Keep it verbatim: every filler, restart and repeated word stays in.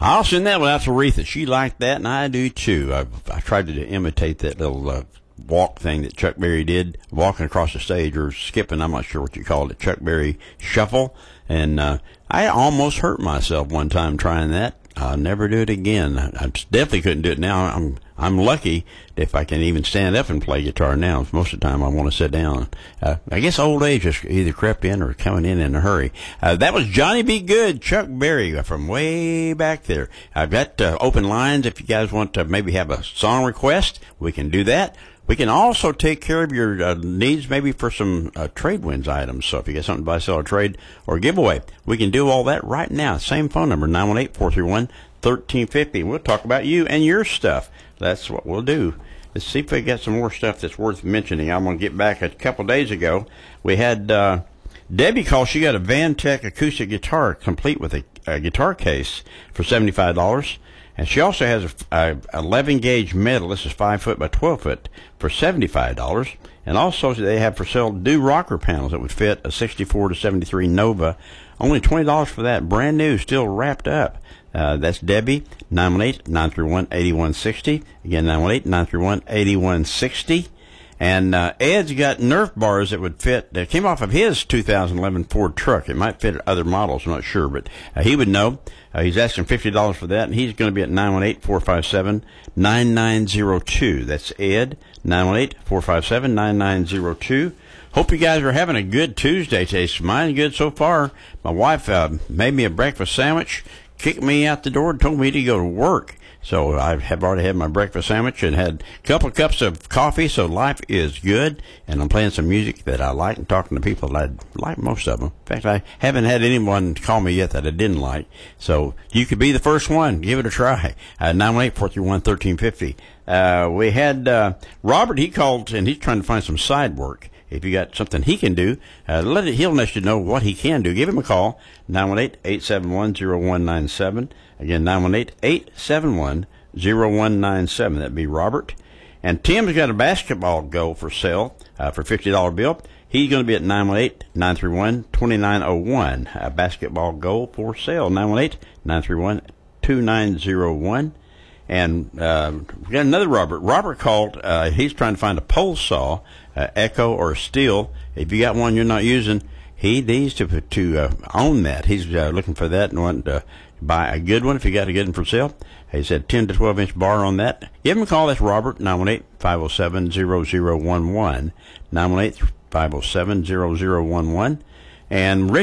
I'll send that one out to Aretha. She liked that, and I do too. I, I tried to imitate that little uh, walk thing that Chuck Berry did, walking across the stage or skipping. I'm not sure what you call it, Chuck Berry shuffle. And uh, I almost hurt myself one time trying that. I'll never do it again. I definitely couldn't do it now. I'm I'm lucky if I can even stand up and play guitar now. Most of the time I want to sit down. Uh, I guess old age has either crept in or coming in in a hurry. Uh, that was Johnny B. Goode, Chuck Berry from way back there. I've got uh, open lines if you guys want to maybe have a song request. We can do that. We can also take care of your uh, needs maybe for some uh, trade winds items. So if you got something to buy, sell, or trade, or giveaway, we can do all that right now. Same phone number, nine one eight, four three one, one three five zero. We'll talk about you and your stuff. That's what we'll do. Let's see if we got some more stuff that's worth mentioning. I'm going to get back a couple days ago. We had uh, Debbie call. She got a Vantech acoustic guitar complete with a, a guitar case for seventy-five dollars. And she also has a, a eleven gauge metal. This is five foot by twelve foot for seventy-five dollars. And also they have for sale new rocker panels that would fit a sixty-four to seventy-three Nova. Only twenty dollars for that. Brand new, still wrapped up. Uh, that's Debbie, nine one eight, nine three one, eight one six zero. Again, nine one eight, nine three one, eight one six zero. And uh, Ed's got Nerf bars that would fit. That came off of his two thousand eleven Ford truck. It might fit other models, I'm not sure, but uh, he would know. Uh, he's asking fifty dollars for that, and he's going to be at nine one eight, four five seven, nine nine zero two. That's Ed, nine one eight, four five seven, nine nine zero two. Hope you guys are having a good Tuesday today. Mine good so far. My wife uh, made me a breakfast sandwich, kicked me out the door, and told me to go to work. So I have already had my breakfast sandwich and had a couple of cups of coffee, so life is good. And I'm playing some music that I like and talking to people that I like, most of them. In fact, I haven't had anyone call me yet that I didn't like. So you could be the first one. Give it a try. Uh, nine one eight, four three one, one three five zero. Uh, we had uh, Robert, he called, and he's trying to find some side work. If you got something he can do, uh, let it, he'll let you know what he can do. Give him a call, nine one eight, eight seven one, zero one nine seven. Again, nine one eight, eight seven one, zero one nine seven. That'd be Robert. And Tim's got a basketball goal for sale uh, for a fifty dollar bill. He's going to be at nine one eight, nine three one, two nine zero one. A basketball goal for sale, nine one eight, nine three one, two nine zero one. And uh, we got another Robert. Robert called. Uh, he's trying to find a pole saw, uh, Echo or Steel. If you got one you're not using, he needs to to uh, own that. He's uh, looking for that and wanting to buy a good one if you got a good one for sale. He said ten to twelve inch bar on that. Give him a call. That's Robert, nine one eight, five oh seven, zero zero one one. nine one eight, five oh seven, zero zero one one. And Rick